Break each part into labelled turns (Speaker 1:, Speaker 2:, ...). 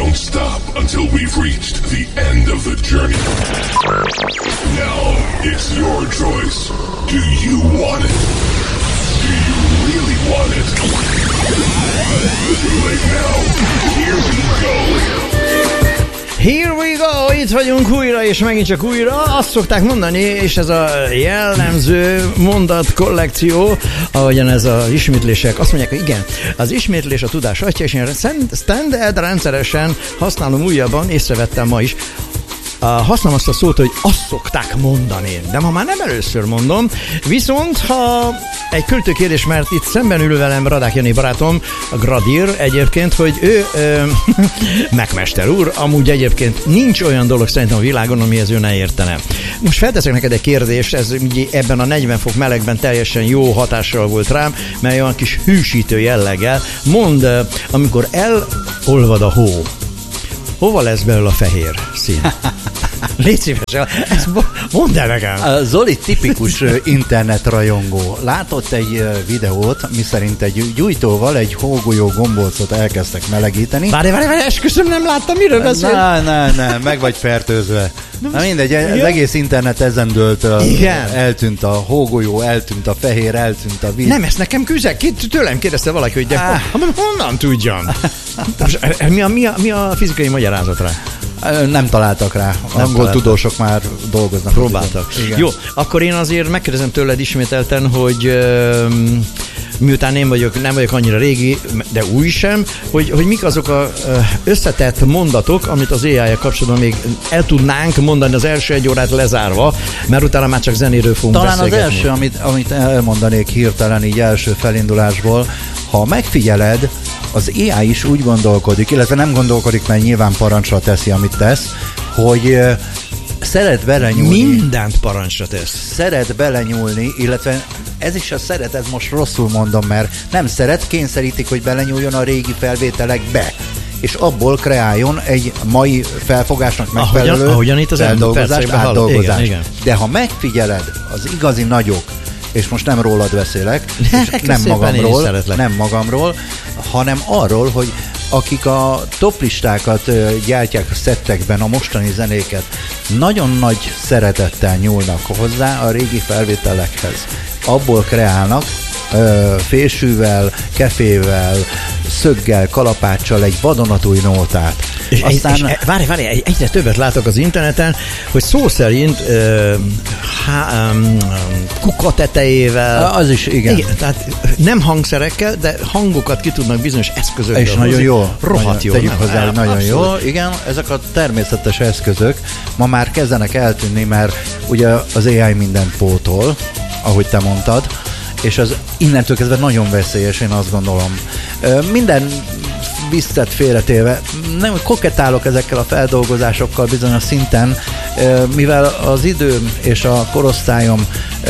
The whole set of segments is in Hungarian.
Speaker 1: won't stop until we've reached the end of the journey. Now it's your choice. Do you want it? Do you really want it? Right now, here we go.
Speaker 2: Here we go! Itt vagyunk újra, és megint csak újra. Azt szokták mondani, és ez a jellemző mondat kollekció, ahogyan ez az ismétlések, azt mondják, hogy igen, az ismétlés a tudás atya, és én standard rendszeresen használom újabban, észrevettem ma is. Használom azt a szót, hogy azt szokták mondani, de ma már nem először mondom, viszont ha egy költőkérdés, mert itt szemben ül velem Radák Jani barátom, a Gradír egyébként, hogy ő megmester úr, amúgy egyébként nincs olyan dolog szerintem a világon, amihez ő ne értene. Most felteszek neked egy kérdést, ez ebben a 40 fok melegben teljesen jó hatással volt rám, mert olyan kis hűsítő jelleggel. Mondd, amikor elolvad a hó, hova lesz belőle a fehér szín? Légy szívesen, ezt mondd el nekem.
Speaker 3: Zoli tipikus internetrajongó. Látott egy videót, miszerint egy gyújtóval egy hógolyó gombócot elkezdtek melegíteni.
Speaker 2: Várj, esküszöm, nem láttam, miről beszél?
Speaker 3: Nem, meg vagy fertőzve. Na mindegy, az egész internet ezen dőlt, eltűnt a hógolyó, eltűnt a fehér, eltűnt a víz.
Speaker 2: Nem, ezt nekem tőlem kérdezte valaki, hogy de honnan tudjam? Mi a fizikai magyarázat rá?
Speaker 3: Nem találtak rá. Angol tudósok már dolgoznak.
Speaker 2: Próbáltak. Jó, akkor én azért megkérdezem tőled ismételten, hogy miután nem vagyok annyira régi, de új sem, hogy mik azok az összetett mondatok, amit az AI-jal kapcsolatban még el tudnánk mondani az első egy órát lezárva, mert utána már csak zenéről fogunk
Speaker 3: talán
Speaker 2: beszélgetni.
Speaker 3: Az első, amit elmondanék hirtelen így első felindulásból, ha megfigyeled, az AI is úgy gondolkodik, illetve nem gondolkodik, mert nyilván parancsra teszi, amit tesz, hogy szeret belenyúlni.
Speaker 2: Mindent parancsra tesz.
Speaker 3: Szeret belenyúlni, illetve ez is a szeret, ez most rosszul mondom, mert nem szeret, kényszerítik, hogy belenyúljon a régi felvételekbe, és abból kreáljon egy mai felfogásnak megfelelő
Speaker 2: ahogyan itt az
Speaker 3: feldolgozást, átdolgozást.
Speaker 2: Igen.
Speaker 3: De ha megfigyeled, az igazi nagyok, és most nem rólad beszélek, nem magamról, hanem arról, hogy akik a toplistákat gyártják a szettekben, a mostani zenéket, nagyon nagy szeretettel nyúlnak hozzá a régi felvételekhez. Abból kreálnak fésűvel, kefével, szöggel, kalapáccsal egy vadonatúj nótát.
Speaker 2: És várj, egyre többet látok az interneten, hogy szó szerint kuka tetejével.
Speaker 3: Az is, igen.
Speaker 2: Tehát nem hangszerekkel, de hangokat ki tudnak bizonyos eszközökkel.
Speaker 3: És nagyon jó.
Speaker 2: Rohadt jó.
Speaker 3: Tegyük hozzá, hogy nagyon jó. Igen, ezek a természetes eszközök ma már kezdenek eltűnni, mert ugye az AI mindent pótol, ahogy te mondtad, és az innentől kezdve nagyon veszélyes, én azt gondolom. Minden viccet félretéve, nem kokettálok ezekkel a feldolgozásokkal bizonyos szinten, mivel az időm és a korosztályom,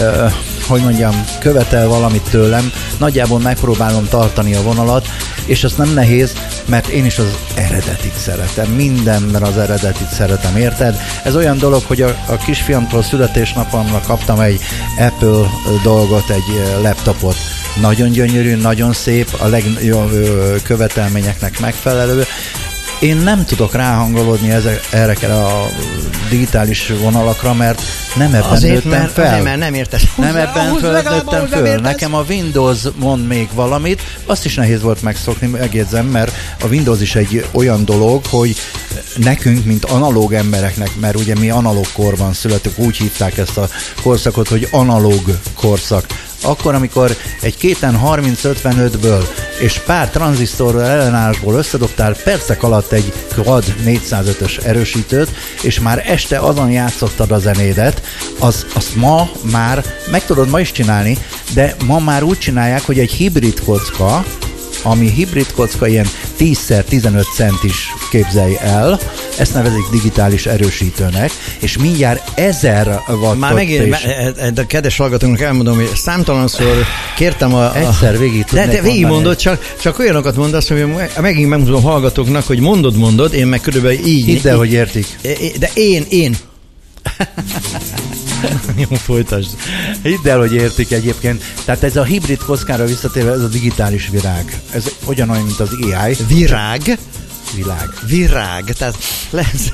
Speaker 3: követel valamit tőlem, nagyjából megpróbálom tartani a vonalat, és ez nem nehéz, mert én is az eredetit szeretem. Mindenben az eredetit szeretem, érted? Ez olyan dolog, hogy a kisfiamtól születésnapomra kaptam egy Apple dolgot, egy laptopot. Nagyon gyönyörű, nagyon szép, a legjobb követelményeknek megfelelő. Én nem tudok ráhangolódni erre a digitális vonalakra, mert nem ebben nőttem fel.
Speaker 2: Azért, mert nem érted.
Speaker 3: Nem ebben nőttem föl. Nekem a Windows mond még valamit, azt is nehéz volt megszokni, megjegyzem, mert a Windows is egy olyan dolog, hogy nekünk, mint analóg embereknek, mert ugye mi analóg korban születünk, úgy hívták ezt a korszakot, hogy analóg korszak. Akkor, amikor egy 230-55-ből és pár tranzisztorral ellenállásból összedobtál percek alatt egy quad 405-ös erősítőt, és már este azon játszottad a zenédet, azt ma már meg tudod ma is csinálni, de ma már úgy csinálják, hogy egy hibrid kocka, ami hibrid kocka ilyen 10x15 centis, képzelj el, ezt nevezik digitális erősítőnek, és mindjárt 1000 wattot.
Speaker 2: Már megint, de kedves hallgatóknak elmondom, hogy számtalanszor kértem
Speaker 3: egyszer végig tudnék
Speaker 2: de végigmondod, csak olyanokat mondasz, hogy megint megmutatom hallgatóknak, hogy mondod, én meg körülbelül így.
Speaker 3: Hidd el, hogy értik.
Speaker 2: De én. Jó, folytasd.
Speaker 3: Hidd el, hogy értik egyébként. Tehát ez a hibrid kockára visszatérve, ez a digitális virág. Ez ugyanolyan, mint az AI.
Speaker 2: Virág?
Speaker 3: Virág.
Speaker 2: Tehát lesz...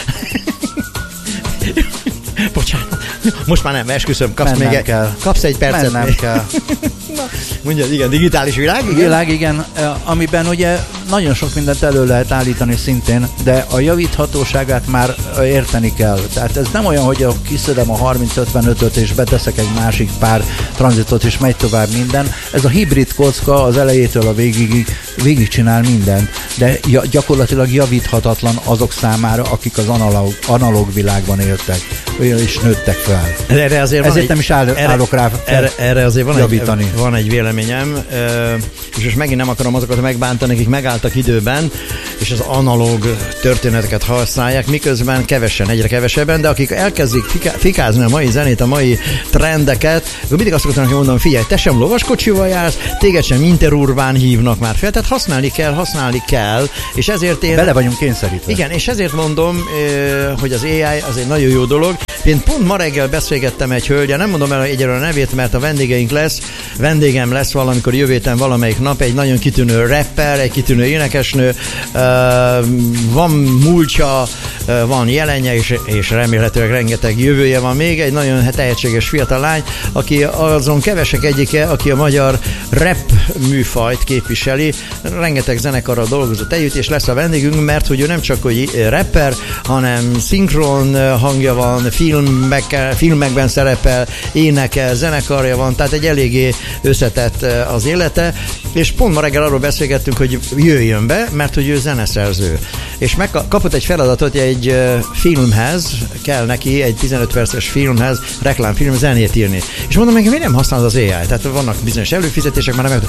Speaker 2: Bocsánat, most már nem, esküszöm, kapsz egy percet.
Speaker 3: Nem kell.
Speaker 2: Mondja, igen, digitális világ, igen?
Speaker 3: Világ, igen, amiben ugye nagyon sok mindent elő lehet állítani szintén, de a javíthatóságát már érteni kell. Tehát ez nem olyan, hogy kiszedem a 30-55-öt és beteszek egy másik pár tranzitot és megy tovább minden. Ez a hibrid kocka az elejétől a végig csinál mindent, de gyakorlatilag javíthatatlan azok számára, akik az analóg világban éltek és nőttek fel. Ezért nem is állok rá
Speaker 2: erre azért
Speaker 3: javítani.
Speaker 2: Van egy véleményem, és most megint nem akarom azokat megbántani, akik megálltak időben, és az analóg történeteket használják, miközben egyre kevesebben, de akik elkezdik fikázni a mai zenét, a mai trendeket, mindig azt szoktam mondani, figyelj, te sem lovaskocsival jársz, téged sem interurbán hívnak már fel, tehát használni kell, és ezért én...
Speaker 3: Bele vagyunk kényszerítve.
Speaker 2: Igen, és ezért mondom, hogy az AI az egy nagyon jó dolog. Én pont ma reggel beszélgettem egy hölgyel, nem mondom el egyelőre a nevét, mert a vendégem lesz valamikor jövő héten valamelyik nap, egy nagyon kitűnő rapper, egy kitűnő énekesnő, van múltja, van jelenje, és remélhetőleg rengeteg jövője van még, egy nagyon tehetséges fiatal lány, aki azon kevesek egyike, aki a magyar rap műfajt képviseli, rengeteg zenekarral dolgozott együtt, és lesz a vendégünk, mert hogy ő nem csak hogy rapper, hanem szinkron hangja van, filmekben szerepel, énekel, zenekarja van, tehát egy eléggé összetett az élete, és pont ma reggel arról beszélgettünk, hogy jöjjön be, mert hogy ő zeneszerző. És kapott egy feladatot egy filmhez, kell neki egy 15 perces filmhez, reklámfilm zenét írni. És mondom, hogy miért nem használod az AI? Tehát vannak bizonyos előfizetések, már nem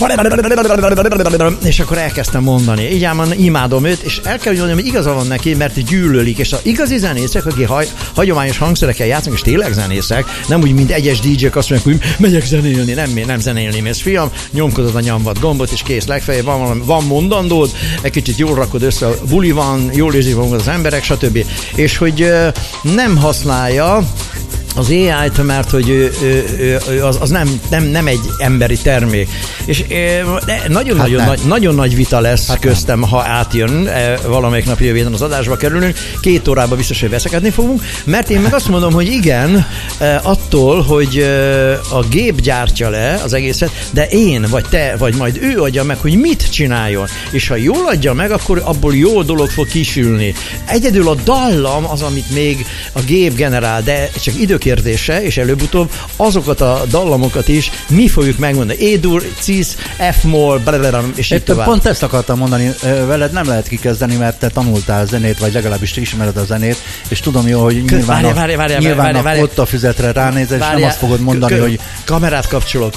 Speaker 2: és akkor elkezdtem mondani. Így ám imádom őt, és el kell mondjam, hogy igaza van neki, mert gyűlölik, és az igazi zenészek, akik hagyományos hangszerekkel játszanak, és tényleg zenészek, nem úgy, mint egyes DJ-k azt mondják, hogy megyek zenélni, nem zenélni, mész fiam, nyomkodod a nyomvat gombot, és kész, legfeljebb van mondandód, egy kicsit jól rakod össze, a buli van, jól érzik magukat az emberek, stb. És hogy nem használja az AI-t, mert hogy az nem egy emberi termék. És nagyon nagy vita lesz köztem, ha átjön, valamelyik nap jövő héten az adásba kerülünk, 2 órában biztos, hogy veszekedni fogunk, mert én meg azt mondom, hogy igen, attól, hogy a gép gyártja le az egészet, de én, vagy te, vagy majd ő adja meg, hogy mit csináljon. És ha jól adja meg, akkor abból jó dolog fog kisülni. Egyedül a dallam az, amit még a gép generál, de csak időkérdése, és előbb-utóbb azokat a dallamokat is mi fogjuk megmondani. E-dur, cis, F-moll, és így tovább.
Speaker 3: Pont ezt akartam mondani, veled nem lehet kikezdeni, mert te tanultál zenét, vagy legalábbis te ismered a zenét, és tudom jó, hogy nyilván ott a füzetre ránézel, és nem azt fogod mondani, hogy...
Speaker 2: Kamerát kapcsolok.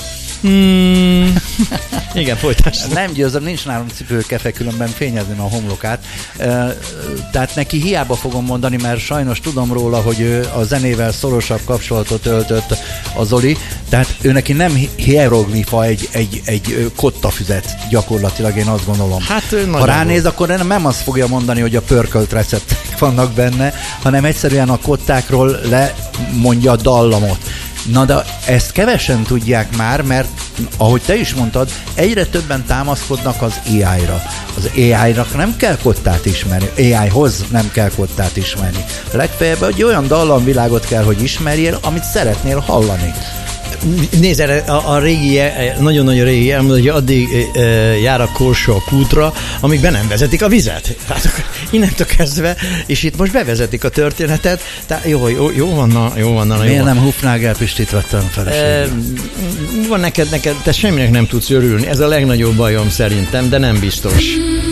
Speaker 2: Igen, folytasd.
Speaker 3: Nem győzöm, nincs nálunk cipőkefe, különben fényezni a homlokát. Tehát neki hiába fogom mondani, mert sajnos tudom róla, hogy ő a zenével szorosabb kapcsolatot öltött a Zoli, tehát ő neki nem hieroglifa egy kottafüzet gyakorlatilag, én azt gondolom.
Speaker 2: Hát,
Speaker 3: ha ránéz, akkor nem azt fogja mondani, hogy a pörkölt receptek vannak benne, hanem egyszerűen a kottákról lemondja a dallamot. Na de ezt kevesen tudják már, mert ahogy te is mondtad, egyre többen támaszkodnak az AI-ra. Az AI-nak nem kell kottát ismerni, AI-hoz nem kell kottát ismerni. Legfeljebb egy olyan dallamvilágot kell, hogy ismerjél, amit szeretnél hallani.
Speaker 2: Nézd, erre a régi, nagyon-nagyon régi elmondod, hogy addig jár a korsó a kútra, amíg be nem vezetik a vizet. Tehát innentől kezdve, és itt most bevezetik a történetet, tehát jó van.
Speaker 3: Miért nem Hufnagel Pistit vettem feleségül?
Speaker 2: Van neked, te semminek nem tudsz örülni. Ez a legnagyobb bajom szerintem, de nem biztos.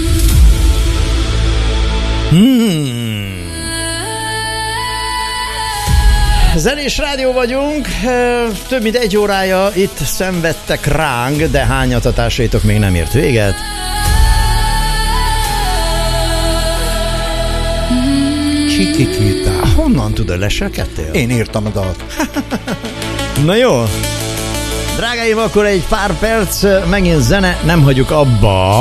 Speaker 2: Zenés rádió vagyunk, több mint 1 órája itt szenvedtek ránk, de hányatatásaitok még nem ért véget.
Speaker 3: Csikikita.
Speaker 2: Honnan tudod, leselkedtél?
Speaker 3: Én írtam a dalt.
Speaker 2: Na jó. Drágáim, akkor egy pár perc, megint zene, nem hagyjuk abba.